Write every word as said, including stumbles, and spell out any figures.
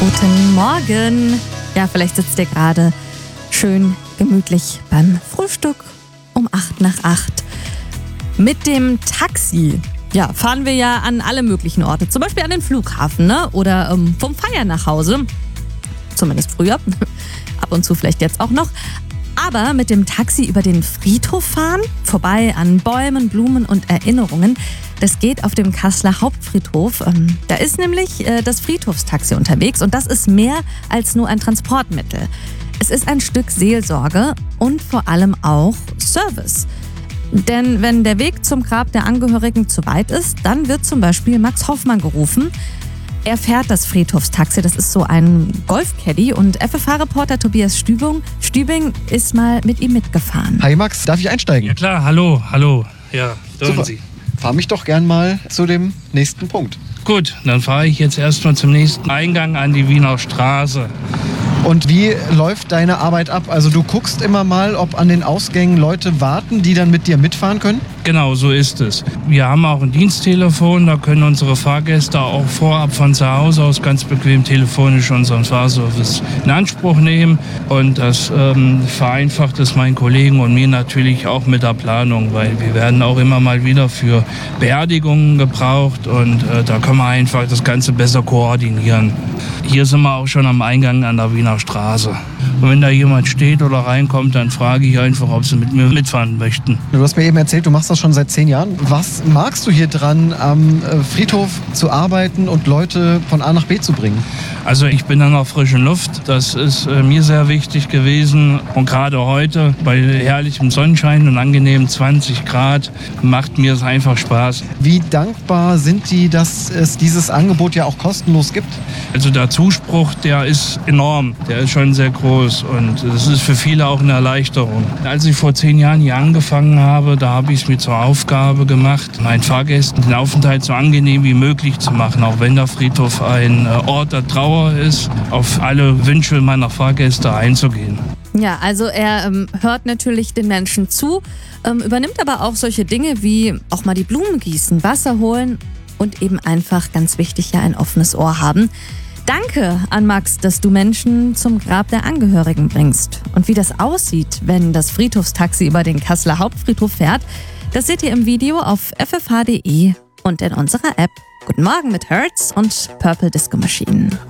Guten Morgen. Ja, vielleicht sitzt ihr gerade schön gemütlich beim Frühstück um acht nach acht. Mit dem Taxi, ja, fahren wir ja an alle möglichen Orte. Zum Beispiel an den Flughafen, ne? Oder ähm, vom Feiern nach Hause. Zumindest früher. Ab und zu vielleicht jetzt auch noch. Aber mit dem Taxi über den Friedhof fahren, vorbei an Bäumen, Blumen und Erinnerungen, das geht auf dem Kasseler Hauptfriedhof. Ähm, da ist nämlich äh, das Friedhofstaxi unterwegs und das ist mehr als nur ein Transportmittel. Es ist ein Stück Seelsorge und vor allem auch Service. Denn wenn der Weg zum Grab der Angehörigen zu weit ist, dann wird zum Beispiel Max Hoffmann gerufen. Er fährt das Friedhofstaxi, das ist so ein Golfcaddy und F F H-Reporter Tobias Stübing, Stübing ist mal mit ihm mitgefahren. Hi Max, darf ich einsteigen? Ja klar, hallo, hallo. Ja, dürfen Super. Sie. Fahr mich doch gern mal zu dem nächsten Punkt. Gut, dann fahre ich jetzt erstmal zum nächsten Eingang an die Wiener Straße. Und wie läuft deine Arbeit ab? Also du guckst immer mal, ob an den Ausgängen Leute warten, die dann mit dir mitfahren können? Genau, so ist es. Wir haben auch ein Diensttelefon, da können unsere Fahrgäste auch vorab von zu Hause aus ganz bequem telefonisch unseren Fahrservice in Anspruch nehmen. Und das ähm, vereinfacht es meinen Kollegen und mir natürlich auch mit der Planung, weil wir werden auch immer mal wieder für Beerdigungen gebraucht und äh, da können wir einfach das Ganze besser koordinieren. Hier sind wir auch schon am Eingang an der Wiener Straße. Und wenn da jemand steht oder reinkommt, dann frage ich einfach, ob sie mit mir mitfahren möchten. Du hast mir eben erzählt, du machst das schon seit zehn Jahren. Was magst du hier dran, am Friedhof zu arbeiten und Leute von A nach B zu bringen? Also ich bin an der frischen Luft. Das ist äh, mir sehr wichtig gewesen. Und gerade heute bei herrlichem Sonnenschein und angenehmen zwanzig Grad macht mir es einfach Spaß. Wie dankbar sind die, dass es dieses Angebot ja auch kostenlos gibt? Also der Zuspruch, der ist enorm. Der ist schon sehr groß und das ist für viele auch eine Erleichterung. Als ich vor zehn Jahren hier angefangen habe, da habe ich es mir zur Aufgabe gemacht, meinen Fahrgästen den Aufenthalt so angenehm wie möglich zu machen, auch wenn der Friedhof ein Ort der Trauer ist, auf alle Wünsche meiner Fahrgäste einzugehen. Ja, also er ähm, hört natürlich den Menschen zu, ähm, übernimmt aber auch solche Dinge wie auch mal die Blumen gießen, Wasser holen und eben einfach, ganz wichtig, ja, ein offenes Ohr haben. Danke an Max, dass du Menschen zum Grab der Angehörigen bringst. Und wie das aussieht, wenn das Friedhofstaxi über den Kasseler Hauptfriedhof fährt, das seht ihr im Video auf f f h punkt d e und in unserer App. Guten Morgen mit Hertz und Purple Disco Machine.